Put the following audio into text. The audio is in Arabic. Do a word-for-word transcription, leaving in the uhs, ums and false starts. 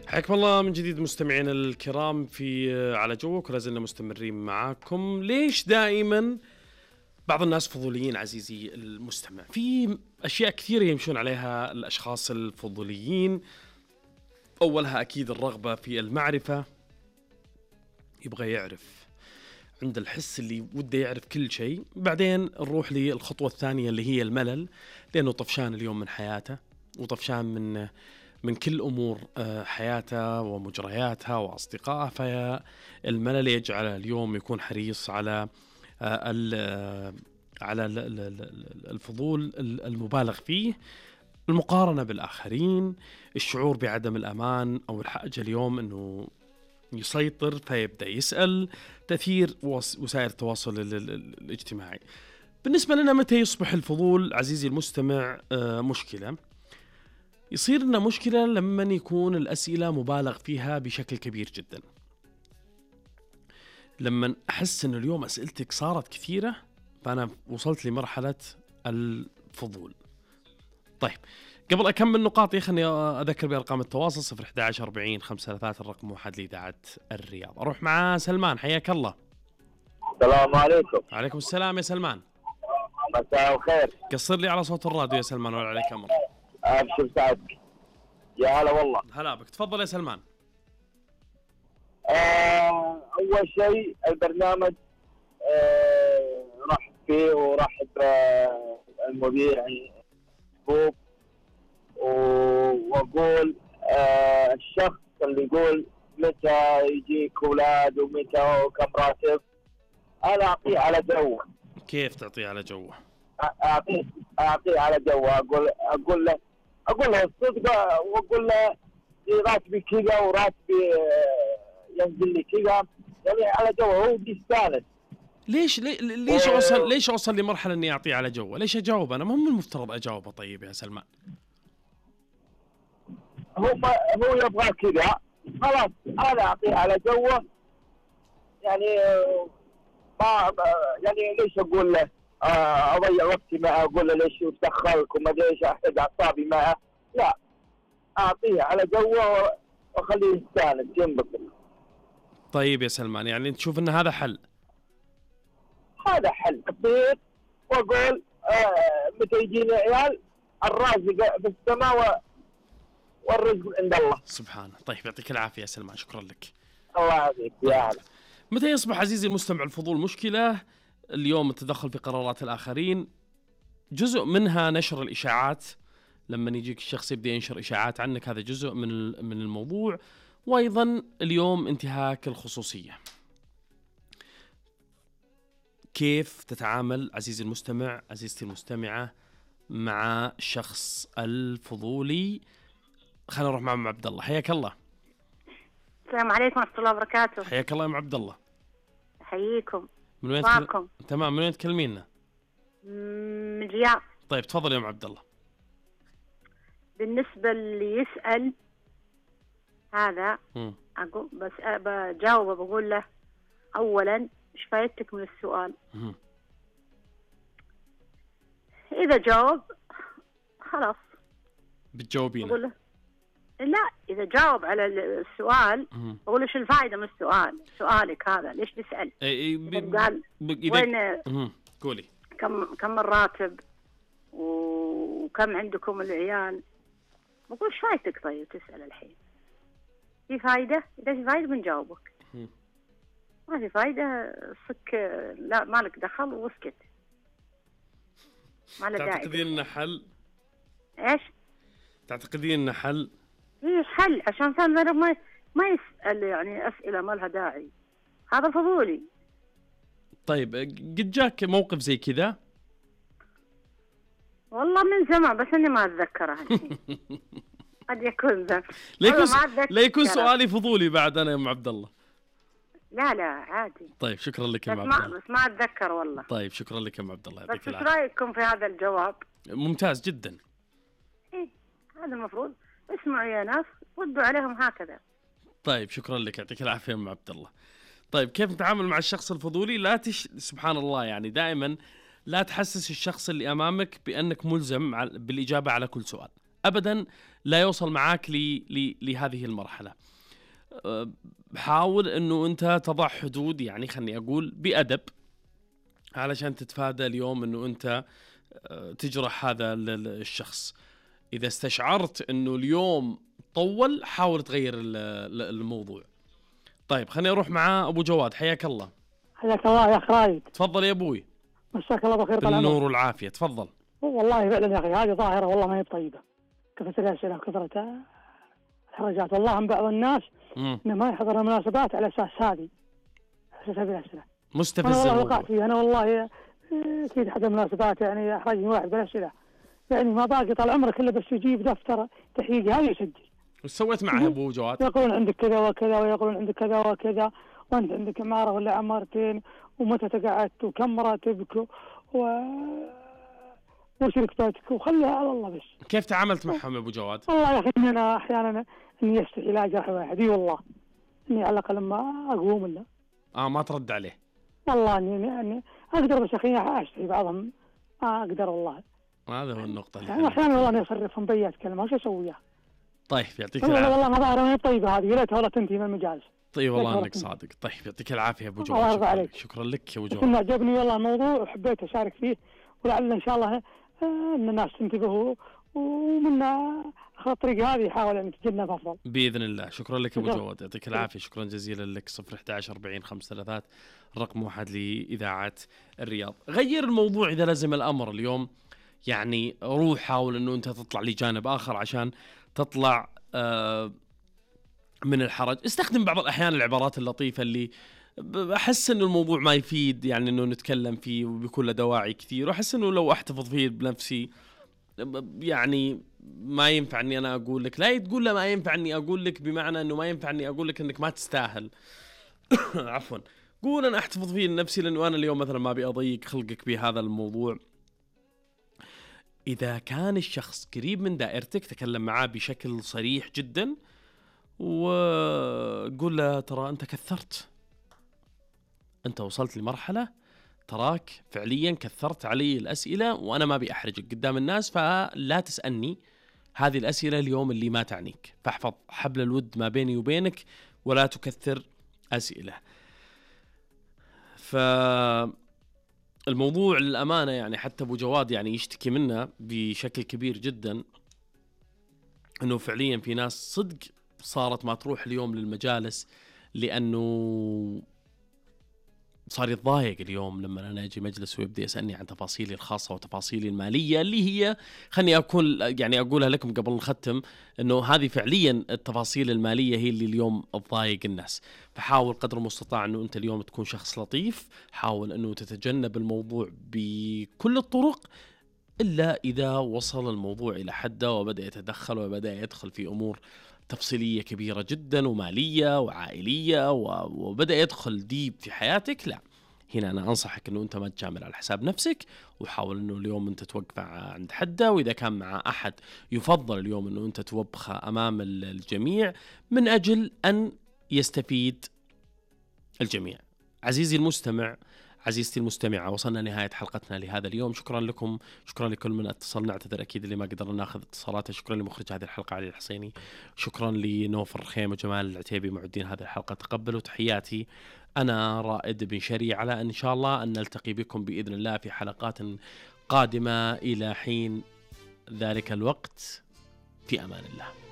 حياكم الله من جديد مستمعينا الكرام في على جوك، ولا زلنا مستمرين معاكم. ليش دائما بعض الناس فضوليين عزيزي المستمع؟ في أشياء كثيرة يمشون عليها الأشخاص الفضوليين. أولها أكيد الرغبة في المعرفة، يبغى يعرف، عند الحس اللي وده يعرف كل شيء. بعدين نروح للخطوة الثانية اللي هي الملل، لأنه طفشان اليوم من حياته وطفشان من من كل أمور حياته ومجرياتها وأصدقائه، فالملل يجعل اليوم يكون حريص على على الفضول المبالغ فيه، المقارنة بالآخرين، الشعور بعدم الأمان أو الحاجة اليوم أنه يسيطر، فيبدأ يسأل، تأثير وسائل التواصل الاجتماعي. بالنسبة لنا متى يصبح الفضول عزيزي المستمع مشكلة؟ يصير لنا مشكلة لما يكون الأسئلة مبالغ فيها بشكل كبير جدا. لما أحس أن اليوم أسئلتك صارت كثيرة، فأنا وصلت لمرحلة الفضول. طيب، قبل أكمل نقاطي خلني أذكر بأرقام التواصل صفر واحد واحد أربعين خمسة ثلاثة، الرقم واحد لإذاعة الرياض. أروح مع سلمان، حياك الله. السلام عليكم. عليكم السلام يا سلمان. مساء الخير. قصر لي على صوت الراديو يا سلمان ولا عليك أمر. أبشر سعدك. يا هلا والله. هلا بك، تفضل يا سلمان. آه أول شيء البرنامج آه رحب فيه ورحب آه المذيع بوب، وأقول آه الشخص اللي يقول متى يجيك أولاد ومتى وكم راتب، أنا أعطيه على جوه. كيف تعطيه على جوه؟ أعطيه أعطيه على جوه. أقول أقول له أقول له الصدق، وأقول له راتبي كذا وراتبي ينزل لي كذا، يعني على جوه هو بيستانس. ليش لي ليش أوصل ليش أوصل لمرحلة إني أعطيه على جوه؟ ليش أجاوب أنا؟ مهم المفترض أجاوبه. طيب يا سلمان، هو هو يبغى كذا، خلاص أنا أعطيه على جوه. يعني ما يعني ليش أقول له أضيع وقتي معه، أقول له ليش يتدخلك وما أدري إيش، أحتاج أعصابي معه. لا، أعطيه على جوه وأخليه يستانس ينبسط. طيب يا سلمان، يعني تشوف إن هذا حل؟ هذا حل بسيط. وأقول آه متى يجيني عيال، الرازق في السماء والرزق عند الله سبحانه. طيب يعطيك العافية يا سلمان، شكرا لك. الله يعافيك. طيب. يا هلا. متى يصبح عزيزي المستمع الفضول مشكلة؟ اليوم التدخل في قرارات الآخرين، جزء منها نشر الإشاعات. لما يجيك الشخص يبدأ ينشر إشاعات عنك، هذا جزء من من الموضوع. وأيضا اليوم انتهاك الخصوصية. كيف تتعامل عزيزي المستمع عزيزتي المستمعة مع الشخص الفضولي؟ خلينا نروح مع عبد الله. حياك الله. السلام عليكم ورحمة الله وبركاته. حياك الله يا عبد الله. حييكم. من وين تكل... تمام، من وين تكلمينا؟ من الرياض. طيب تفضل يا عبد الله. بالنسبة اللي يسأل هذا م. أقول بس بجاوبه، بقول له أولا إيش فايدتك من السؤال؟ م. إذا جاوب خلاص بتجاوبينه. بقول له لا، إذا جاوب على السؤال بقول له شو الفائدة من السؤال؟ سؤالك هذا ليش تسأل؟ اي ب... قال ب... وين قولي كم كم الراتب وكم عندكم العيال؟ بقول ايش فايدتك طيب تسأل الحين؟ في فايدة؟ إذا في فايدة بنجاوبك، ما في فايدة صك لا مالك دخل واسكت، ما له داعي. تعتقدين إنه حل؟ إيش؟ تعتقدين إنه حل؟ إيه حل، عشان ثاني ما ما يسأل يعني أسئلة ما لها داعي، هذا فضولي. طيب قد جاك موقف زي كذا؟ والله من زمان بس اني ما اتذكرها الحين. قد يكون ذا لا يكون لا يكون سؤالي فضولي بعد انا يا ام عبد الله. لا لا عادي. طيب شكرا لك يا ام عبد الله. بس ما اتذكر والله. طيب شكرا لك يا ام عبد الله، يعطيك العافيه. بس ايش رايكم في هذا الجواب؟ ممتاز جدا. ايه هذا المفروض اسمعوا يا ناس ردوا عليهم هكذا. طيب شكرا لك، يعطيك العافيه يا ام عبد الله. طيب كيف نتعامل مع الشخص الفضولي؟ لا تش... سبحان الله، يعني دائما لا تحسس الشخص اللي أمامك بأنك ملزم بالإجابة على كل سؤال أبدا. لا يوصل معاك لي لي لهذه المرحلة. أه حاول أنه أنت تضع حدود، يعني خلني أقول بأدب، علشان تتفادى اليوم أنه أنت أه تجرح هذا الشخص. إذا استشعرت أنه اليوم طول حاول تغير الموضوع. طيب خليني أروح مع أبو جواد. حياك الله. حياك الله يا أخ رايد. تفضل يا أبوي. مساك الله بخير. بالنور والعافية. تفضل. والله فعلا يا أخي هذه ظاهرة والله ما هي طيبة، كثرة الأسئلة وكثرة الحرجات. والله من بعض الناس إنه ما يحضر المناسبات على أساس هذه، على أساس هذه الأسئلة مستفزة. أنا والله وقعت فيها. أنا والله أكيد حد المناسبات يعني أحرجني واحد بالأسئلة، يعني ما باقي طال عمرك إلا بس يجيب دفتر تحقيق هذا يسجل. وش سويت معه أبو جواد؟ يقولون عندك كذا وكذا، ويقولون عندك كذا وكذا، وأنت عندك عمارة ولا عمارتين، ومتى تقعدت، وكم مراتبك، و وش ركبتك، وخليها على الله بس. كيف تعاملت معهم يا أبو جواد؟ والله يا أخي أنا أحيانا إني يستحي لا جرح واحد، إي والله إني على الأقل ما أقوم ولا آه ما ترد عليه. والله إني إني أقدر، بس أخي أستحي بعضهم ما أقدر والله. هذا هو النقطة اللي يعني أحيانا والله أنا أصرفهم بيات كلمة وش أسويها. طيب يعطيك العافية. والله ما ظاهرة ما طيبة هذه، يا ريتها والله تنتهي من المجالس. طيب والله انك صادق. طيب يعطيك العافيه يا ابو جواد. الله يرضى عليك. شكرا لك يا ابو جواد. كنا عجبني والله الموضوع وحبيت اشارك فيه، ولعل ان شاء الله ان الناس تنتبهوا ومن اخذ الطريق هذه يحاول ان يتجنب افضل باذن الله. شكرا لك يا ابو جواد. يعطيك العافيه. شكرا جزيلا لك. صفر واحد واحد أربعين خمسة ثلاثات رقم واحد لاذاعه الرياض. غير الموضوع اذا لزم الامر اليوم، يعني روح حاول انه انت تطلع لجانب اخر عشان تطلع آه من الحرج. استخدم بعض الأحيان العبارات اللطيفة اللي أحس أنه الموضوع ما يفيد يعني أنه نتكلم فيه وبيكون له دواعي كثير، وأحس أنه لو أحتفظ فيه بنفسي يعني ما ينفع أني أنا أقول لك. لا تقول له ما ينفع أني أقول لك بمعنى أنه ما ينفع أني أقول لك أنك ما تستاهل. عفوا، قول أنا أحتفظ فيه لنفسي لأنه أنا اليوم مثلا ما أبي أضيق خلقك بهذا الموضوع. إذا كان الشخص قريب من دائرتك تكلم معاه بشكل صريح جدا وقول له ترى أنت كثرت، أنت وصلت لمرحلة تراك فعليا كثرت علي الأسئلة وأنا ما بأحرجك قدام الناس، فلا تسألني هذه الأسئلة اليوم اللي ما تعنيك، فاحفظ حبل الود ما بيني وبينك ولا تكثر أسئلة. فالموضوع للأمانة يعني حتى أبو جواد يعني يشتكي منه بشكل كبير جدا، أنه فعليا في ناس صدق صارت ما تروح اليوم للمجالس لأنه صار يتضايق اليوم لما أنا أجي مجلس ويبدأ يسألني عن تفاصيلي الخاصة وتفاصيلي المالية اللي هي خلني أكون يعني أقولها لكم قبل نختم أنه هذه فعليا التفاصيل المالية هي اللي اليوم تضايق الناس. فحاول قدر المستطاع أنه أنت اليوم تكون شخص لطيف، حاول أنه تتجنب الموضوع بكل الطرق إلا إذا وصل الموضوع إلى حده وبدأ يتدخل وبدأ يدخل في أمور تفصيلية كبيرة جدا ومالية وعائلية وبدأ يدخل ديب في حياتك. لا، هنا أنا أنصحك أنه أنت ما تجامل على حساب نفسك، وحاول أنه اليوم أنت توقف عند حده، وإذا كان مع أحد يفضل اليوم أنه أنت توبخه أمام الجميع من أجل أن يستفيد الجميع. عزيزي المستمع، عزيزتي المستمعة، وصلنا نهاية حلقتنا لهذا اليوم. شكرا لكم، شكرا لكل من اتصل. نعتذر أكيد اللي ما قدرنا ناخذ اتصالاته. شكرا لمخرج هذه الحلقة علي الحسيني، شكرا لنوفر الخيم وجمال العتيبي معدين هذه الحلقة. تقبلوا تحياتي، أنا رائد بن شري، على أن شاء الله أن نلتقي بكم بإذن الله في حلقات قادمة. إلى حين ذلك الوقت، في أمان الله.